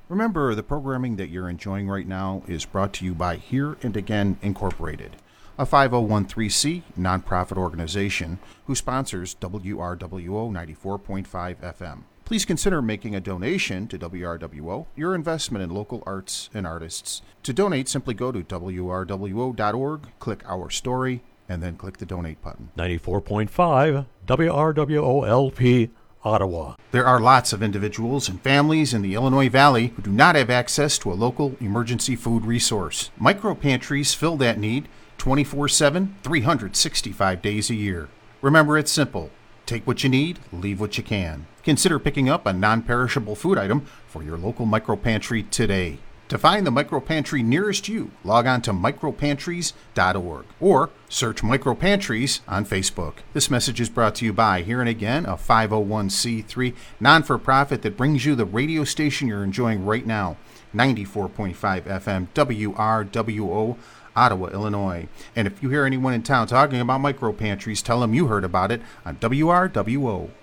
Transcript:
Remember, the programming that you're enjoying right now is brought to you by Here and Again Incorporated, a 501(c) nonprofit organization who sponsors WRWO 94.5 FM. Please consider making a donation to WRWO, your investment in local arts and artists. To donate, simply go to WRWO.org, click Our Story, and then click the Donate button. 94.5 WRWO-LP, Ottawa. There are lots of individuals and families in the Illinois Valley who do not have access to a local emergency food resource. Micro pantries fill that need 24/7, 365 days a year. Remember, it's simple. Take what you need, leave what you can. Consider picking up a non-perishable food item for your local micropantry today. To find the micropantry nearest you, log on to micropantries.org or search micropantries on Facebook. This message is brought to you by Here and Again, a 501c3 non-for-profit that brings you the radio station you're enjoying right now, 94.5 FM WRWO, Ottawa, Illinois. And if you hear anyone in town talking about micropantries, tell them you heard about it on WRWO.